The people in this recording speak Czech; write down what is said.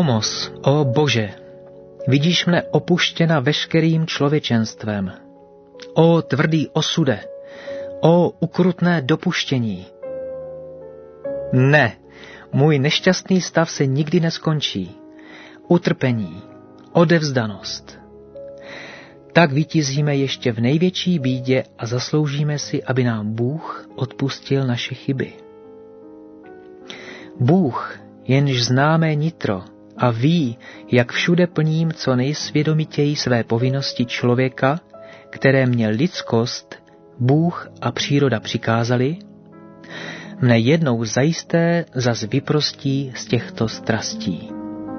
Pomoz, ó Bože, vidíš mne opuštěna veškerým člověčenstvem. Ó tvrdý osude, ó ukrutné dopuštění. Ne, můj nešťastný stav se nikdy neskončí. Utrpení, odevzdanost. Tak vítězíme ještě v největší bídě a zasloužíme si, aby nám Bůh odpustil naše chyby. Bůh, jenž zná mé nitro a ví, jak všude plním co nejsvědomitěji své povinnosti člověka, které mě lidskost, Bůh a příroda přikázali, mne jednou zajisté zas vyprostí z těchto strastí.